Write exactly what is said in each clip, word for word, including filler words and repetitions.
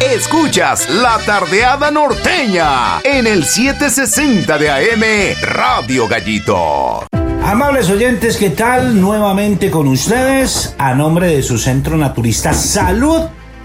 Escuchas La Tardeada Norteña en el setecientos sesenta de A M Radio Gallito. Amables oyentes, ¿qué tal? Nuevamente con ustedes, a nombre de su centro naturista Salud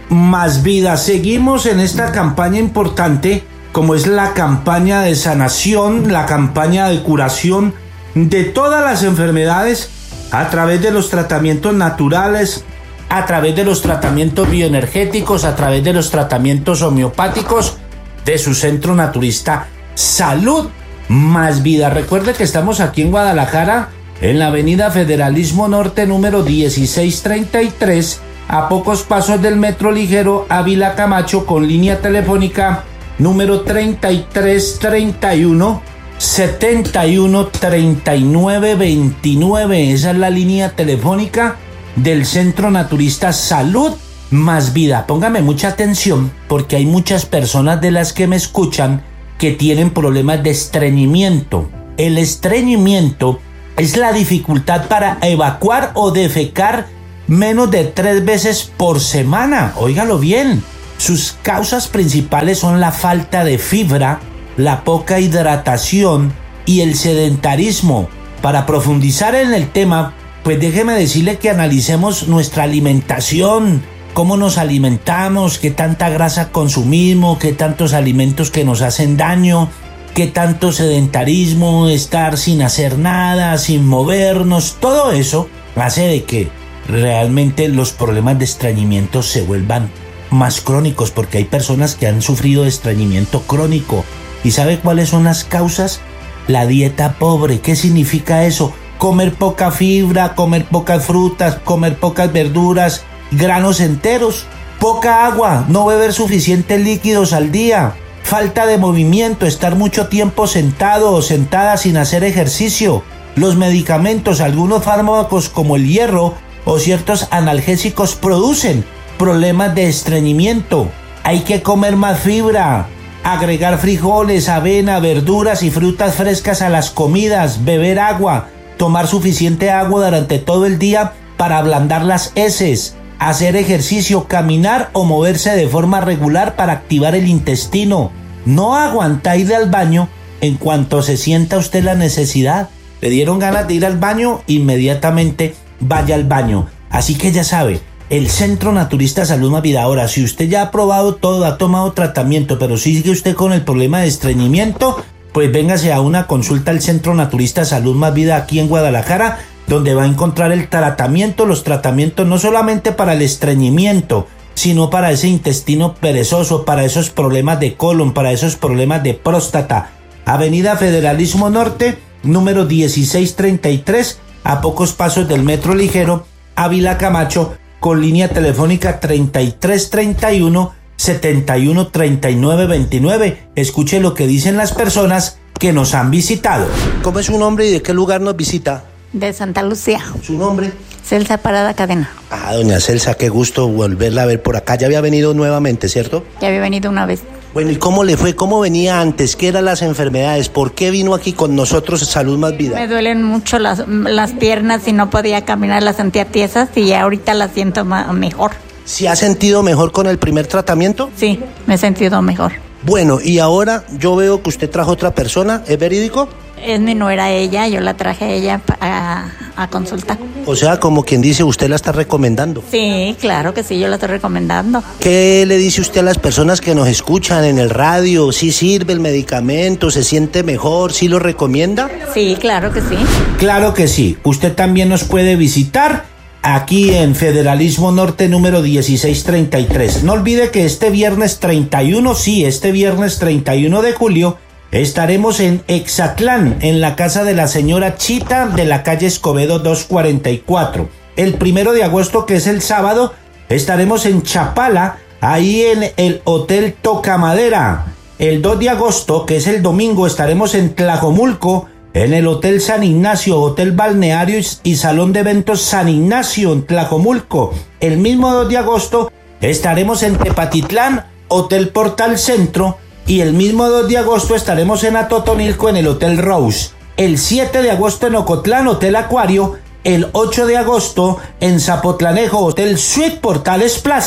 Más Vida. Seguimos en esta campaña importante, como es la campaña de sanación, la campaña de curación de todas las enfermedades a través de los tratamientos naturales, a través de los tratamientos bioenergéticos, a través de los tratamientos homeopáticos de su centro naturista Salud Más Vida. Recuerde que estamos aquí en Guadalajara, en la avenida Federalismo Norte número dieciséis treinta y tres, a pocos pasos del metro ligero Ávila Camacho, con línea telefónica número treinta y tres treinta y uno setenta y uno treinta y nueve veintinueve. Esa es la línea telefónica del Centro Naturista Salud Más Vida. Póngame mucha atención, porque hay muchas personas de las que me escuchan que tienen problemas de estreñimiento. El estreñimiento es la dificultad para evacuar o defecar menos de tres veces por semana. Óigalo bien. Sus causas principales son la falta de fibra, la poca hidratación y el sedentarismo. Para profundizar en el tema, pues déjeme decirle que analicemos nuestra alimentación, cómo nos alimentamos, qué tanta grasa consumimos, qué tantos alimentos que nos hacen daño, qué tanto sedentarismo, estar sin hacer nada, sin movernos. Todo eso hace de que realmente los problemas de estreñimiento se vuelvan más crónicos, porque hay personas que han sufrido de estreñimiento crónico. ¿Y sabe cuáles son las causas? La dieta pobre. ¿Qué significa eso? Comer poca fibra, comer pocas frutas, comer pocas verduras, granos enteros, poca agua, no beber suficientes líquidos al día, falta de movimiento, estar mucho tiempo sentado o sentada sin hacer ejercicio. Los medicamentos, algunos fármacos como el hierro o ciertos analgésicos producen problemas de estreñimiento. Hay que comer más fibra, agregar frijoles, avena, verduras y frutas frescas a las comidas, beber agua, tomar suficiente agua durante todo el día para ablandar las heces, hacer ejercicio, caminar o moverse de forma regular para activar el intestino. No aguanta ir al baño en cuanto se sienta usted la necesidad. Le dieron ganas de ir al baño, inmediatamente vaya al baño. Así que ya sabe, el Centro Naturista Salud Más Vida. Ahora, si usted ya ha probado todo, ha tomado tratamiento, pero sigue usted con el problema de estreñimiento, pues véngase a una consulta al Centro Naturista Salud Más Vida aquí en Guadalajara, donde va a encontrar el tratamiento, los tratamientos no solamente para el estreñimiento, sino para ese intestino perezoso, para esos problemas de colon, para esos problemas de próstata. Avenida Federalismo Norte, número dieciséis treinta y tres, a pocos pasos del metro ligero Ávila Camacho, con línea telefónica treinta y tres treinta y uno setenta y uno treinta y nueve veintinueve. Escuche lo que dicen las personas que nos han visitado. ¿Cómo es su nombre y de qué lugar nos visita? De Santa Lucía. ¿Su nombre? Celsa Parada Cadena. Ah, doña Celsa, qué gusto volverla a ver por acá. Ya había venido nuevamente, ¿cierto? Ya había venido una vez. Bueno, ¿y cómo le fue? ¿Cómo venía antes? ¿Qué eran las enfermedades? ¿Por qué vino aquí con nosotros Salud Más Vida? Me duelen mucho las, las piernas y no podía caminar, las sentía tiesas y ya ahorita las siento ma- mejor. ¿Se ha sentido mejor con el primer tratamiento? Sí, me he sentido mejor. Bueno, y ahora yo veo que usted trajo otra persona, ¿es verídico? Es mi nuera ella, yo la traje a ella a, a consulta. O sea, como quien dice, usted la está recomendando. Sí, claro que sí, yo la estoy recomendando. ¿Qué le dice usted a las personas que nos escuchan en el radio? ¿Sí sirve el medicamento? ¿Se siente mejor? ¿Sí lo recomienda? Sí, claro que sí. Claro que sí. Usted también nos puede visitar aquí en Federalismo Norte número dieciséis treinta y tres. No olvide que este viernes treinta y uno, sí, este viernes treinta y uno de julio, estaremos en Exatlán, en la casa de la señora Chita de la calle Escobedo doscientos cuarenta y cuatro. El primero de agosto, que es el sábado, estaremos en Chapala, ahí en el Hotel Tocamadera. El dos de agosto, que es el domingo, estaremos en Tlajomulco, en el Hotel San Ignacio, Hotel Balneario y Salón de Eventos San Ignacio, en Tlajomulco. El mismo dos de agosto estaremos en Tepatitlán, Hotel Portal Centro, y el mismo dos de agosto estaremos en Atotonilco, en el Hotel Rose. El siete de agosto en Ocotlán, Hotel Acuario. El ocho de agosto en Zapotlanejo, Hotel Suite Portales Plaza.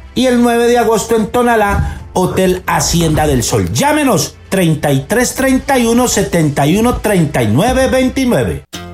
y el nueve de agosto en Tonalá, Hotel Hacienda del Sol. Llámenos treinta y tres treinta y uno setenta y uno treinta y nueve veintinueve.